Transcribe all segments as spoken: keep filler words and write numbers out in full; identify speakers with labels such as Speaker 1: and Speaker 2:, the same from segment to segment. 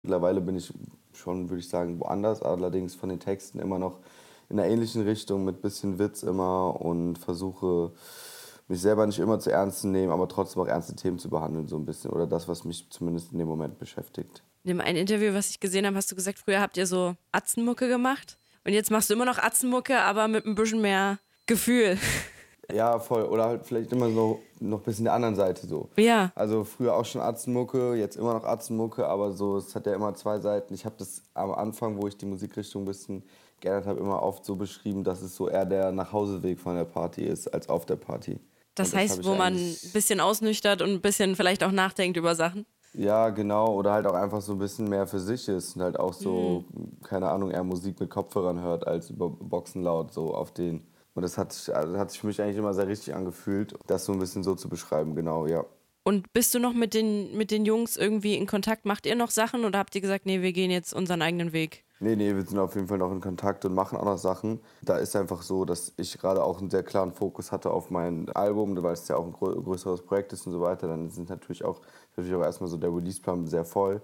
Speaker 1: Mittlerweile bin ich schon, würde ich sagen, woanders, allerdings von den Texten immer noch in einer ähnlichen Richtung mit bisschen Witz immer und versuche, mich selber nicht immer zu ernst zu nehmen, aber trotzdem auch ernste Themen zu behandeln so ein bisschen oder das, was mich zumindest in dem Moment beschäftigt.
Speaker 2: In dem einen Interview, was ich gesehen habe, hast du gesagt, früher habt ihr so Atzenmucke gemacht und jetzt machst du immer noch Atzenmucke, aber mit ein bisschen mehr Gefühl.
Speaker 1: Ja, voll. Oder halt vielleicht immer so noch ein bisschen der anderen Seite so.
Speaker 2: Ja.
Speaker 1: Also früher auch schon Atzenmucke, jetzt immer noch Atzenmucke, aber so, es hat ja immer zwei Seiten. Ich habe das am Anfang, wo ich die Musikrichtung ein bisschen geändert habe, immer oft so beschrieben, dass es so eher der Nachhauseweg von der Party ist, als auf der Party.
Speaker 2: Das
Speaker 1: Und das habe
Speaker 2: heißt,
Speaker 1: ich
Speaker 2: wo man ein
Speaker 1: eigentlich-
Speaker 2: bisschen ausnüchtert und ein bisschen vielleicht auch nachdenkt über Sachen.
Speaker 1: Ja, genau. Oder halt auch einfach so ein bisschen mehr für sich ist und halt auch so, keine Ahnung, eher Musik mit Kopfhörern hört, als über Boxen laut so auf den. Und das hat, sich- also hat sich für mich eigentlich immer sehr richtig angefühlt, das so ein bisschen so zu beschreiben, genau, ja.
Speaker 2: Und bist du noch mit den, mit den Jungs irgendwie in Kontakt? Macht ihr noch Sachen oder habt ihr gesagt, nee, wir gehen jetzt unseren eigenen Weg?
Speaker 1: Nee, nee, wir sind auf jeden Fall noch in Kontakt und machen auch noch Sachen. Da ist einfach so, dass ich gerade auch einen sehr klaren Fokus hatte auf mein Album, weil es ja auch ein grö größeres Projekt ist und so weiter. Dann sind natürlich auch, natürlich auch erstmal so der Releaseplan sehr voll.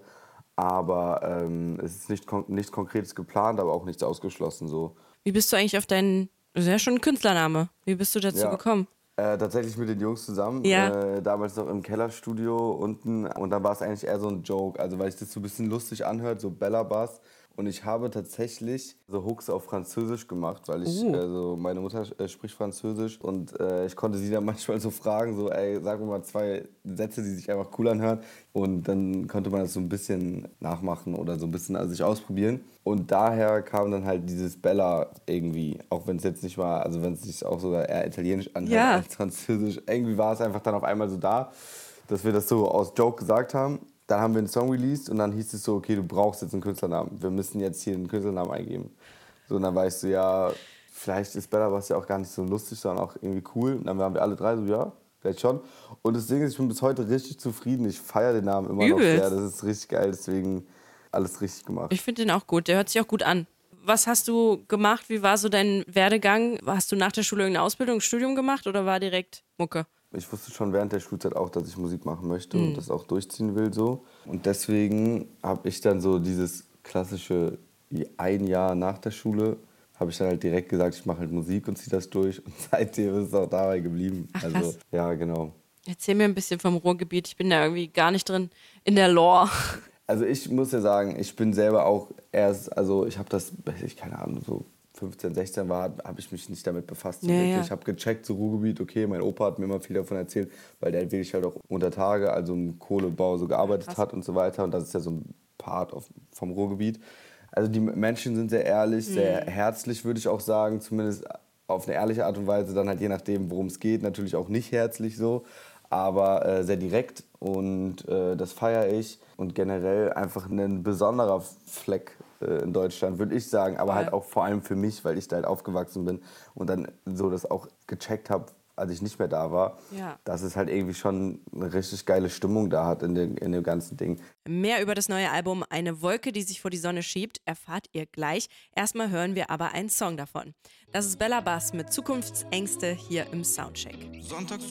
Speaker 1: Aber ähm, es ist nicht kon nichts Konkretes geplant, aber auch nichts ausgeschlossen so.
Speaker 2: Wie bist du eigentlich auf deinen, das ist ja schon ein Künstlername. Wie bist du dazu
Speaker 1: Ja.
Speaker 2: gekommen?
Speaker 1: Äh, tatsächlich mit den Jungs zusammen,
Speaker 2: Ja.
Speaker 1: äh, damals noch im Kellerstudio unten. Und dann war es eigentlich eher so ein Joke, also weil sich das so ein bisschen lustig anhört, so Bella Bass. Und ich habe tatsächlich so Hooks auf Französisch gemacht, weil ich,
Speaker 2: Uh.
Speaker 1: also meine Mutter äh, spricht Französisch und äh, ich konnte sie dann manchmal so fragen, so ey, sag mir mal zwei Sätze, die sich einfach cool anhören. Und dann konnte man das so ein bisschen nachmachen oder so ein bisschen also sich ausprobieren. Und daher kam dann halt dieses Bella irgendwie, auch wenn es jetzt nicht mal, also wenn es sich auch sogar eher italienisch anhört
Speaker 2: Ja.
Speaker 1: als französisch. Irgendwie war es einfach dann auf einmal so da, dass wir das so aus Joke gesagt haben. Dann haben wir einen Song released und dann hieß es so, okay, du brauchst jetzt einen Künstlernamen. Wir müssen jetzt hier einen Künstlernamen eingeben. So, und dann war ich so, ja, vielleicht ist Bella Bass ja auch gar nicht so lustig, sondern auch irgendwie cool. Und dann waren wir alle drei so, ja, vielleicht schon. Und das Ding ist, ich bin bis heute richtig zufrieden. Ich feiere den Namen immer noch
Speaker 2: Übelst.
Speaker 1: sehr. Das ist richtig geil, deswegen alles richtig gemacht.
Speaker 2: Ich finde den auch gut, der hört sich auch gut an. Was hast du gemacht? Wie war so dein Werdegang? Hast du nach der Schule irgendeine Ausbildung, ein Studium gemacht oder war direkt Mucke?
Speaker 1: Ich wusste schon während der Schulzeit auch, dass ich Musik machen möchte und das auch durchziehen will so. Und deswegen habe ich dann so dieses klassische, wie ein Jahr nach der Schule, habe ich dann halt direkt gesagt, ich mache halt Musik und ziehe das durch. Und seitdem ist es auch dabei geblieben.
Speaker 2: Ach,
Speaker 1: Also
Speaker 2: krass.
Speaker 1: ja, genau.
Speaker 2: Erzähl mir ein bisschen vom Ruhrgebiet. Ich bin da irgendwie gar nicht drin in der Lore.
Speaker 1: Also ich muss ja sagen, ich bin selber auch erst, also ich habe das, ich keine Ahnung, so fünfzehn, sechzehn war, habe ich mich nicht damit befasst. So
Speaker 2: Ja,
Speaker 1: wirklich.
Speaker 2: ja.
Speaker 1: Ich habe gecheckt, so Ruhrgebiet, okay, mein Opa hat mir immer viel davon erzählt, weil der wirklich halt auch unter Tage, also im Kohlebau so gearbeitet
Speaker 2: Krass.
Speaker 1: hat und so weiter. Und das ist ja so ein Part auf, vom Ruhrgebiet. Also die Menschen sind sehr ehrlich, sehr herzlich, würde ich auch sagen, zumindest auf eine ehrliche Art und Weise, dann halt je nachdem, worum es geht, natürlich auch nicht herzlich so, aber äh, sehr direkt und äh, das feiere ich und generell einfach ein besonderer Fleck äh, in Deutschland, würde ich sagen, aber
Speaker 2: Voll.
Speaker 1: halt auch vor allem für mich, weil ich da halt aufgewachsen bin und dann so das auch gecheckt habe, als ich nicht mehr da war,
Speaker 2: Ja.
Speaker 1: dass es halt irgendwie schon eine richtig geile Stimmung da hat in dem, in dem ganzen Ding.
Speaker 2: Mehr über das neue Album Eine Wolke, die sich vor die Sonne schiebt, erfahrt ihr gleich. Erstmal hören wir aber einen Song davon. Das ist Bella Bass mit Zukunftsängste hier im Soundcheck.
Speaker 3: Sonntags